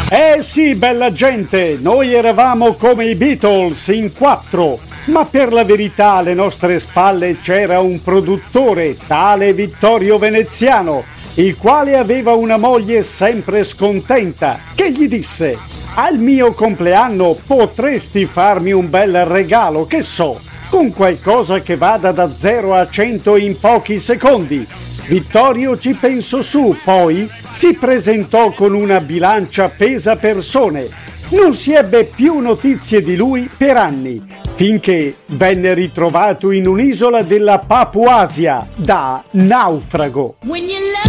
Eh sì, bella gente, noi eravamo come i Beatles in 4, ma per la verità alle nostre spalle c'era un produttore, tale Vittorio Veneziano, il quale aveva una moglie sempre scontenta, che gli disse: al mio compleanno potresti farmi un bel regalo, che so, con qualcosa che vada da 0 a 100 in pochi secondi. Vittorio ci pensò su, poi si presentò con una bilancia pesa persone. Non si ebbe più notizie di lui per anni, finché venne ritrovato in un'isola della Papuasia da naufrago.